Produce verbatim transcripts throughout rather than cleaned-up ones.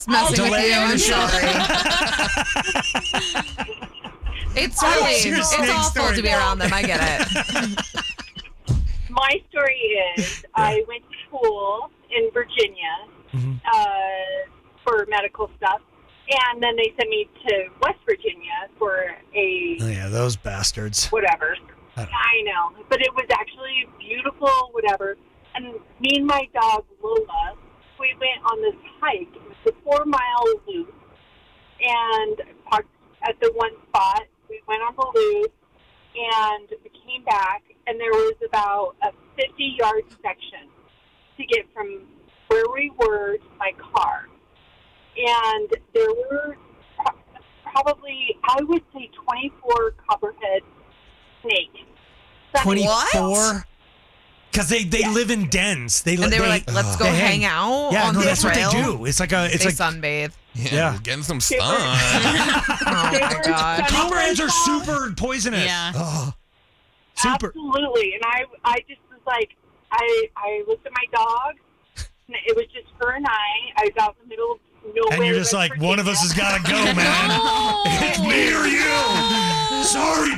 messing with you. I'm sorry. It's really, it's awful story? to be around them. I get it. My story is I went to school in Virginia Mm-hmm. uh, for medical stuff, and then they sent me to West Virginia for a Oh, yeah, those bastards. whatever. I don't- I know, but it was actually beautiful, whatever. And me and my dog Lola, we went on this hike. It was a four-mile loop, and parked at the one spot. We went on the loop, and we came back, and there was about a fifty-yard section to get from where we were to my car. And there were pro- probably, I would say, twenty-four copperhead snakes. twenty-four? Because they, they Yeah. live in dens. They, And they were like, let's go they hang out Yeah, on no, the that's trail. what they do. It's like a, it's They like sunbathe. Yeah, Yeah. getting some They were- sun. Oh They my were god. stunning copperheads are like that. super poisonous. Yeah. Oh, super. Absolutely. And I, I just was like, I, I looked at my dog. And it was just her and I. I was out in the middle of nowhere. And you're just West like, one of us has Virginia. got to go, man. It's me or you. Sorry,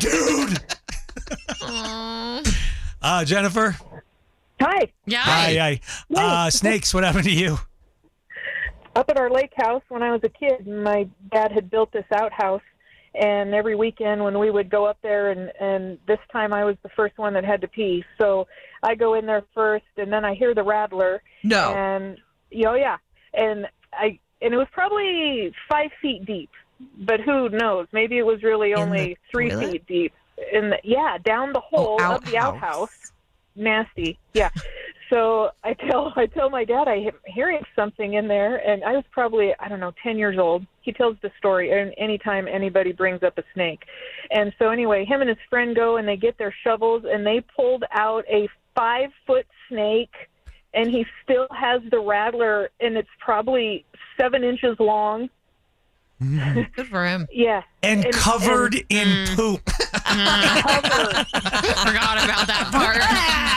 dude. Uh, Jennifer. Hi. Yeah. Hi, hi. Uh, snakes, what happened to you? Up at our lake house when I was a kid, my dad had built this outhouse, and every weekend when we would go up there, and, and this time I was the first one that had to pee. So I go in there first, and then I hear the rattler. No. And, oh, yeah. And I and it was probably five feet deep, but who knows? Maybe it was really In only the three toilet? feet deep. In the, yeah, down the hole Oh, of the outhouse. outhouse. Nasty, yeah. So I tell I tell my dad I'm hearing something in there, and I was probably, I don't know, ten years old. He tells the story and anytime anybody brings up a snake. And so anyway, him and his friend go, and they get their shovels, and they pulled out a five-foot snake, and he still has the rattler, and it's probably seven inches long. Good for him. Yeah. And, And- covered and- in poop. Covered. Forgot about that part.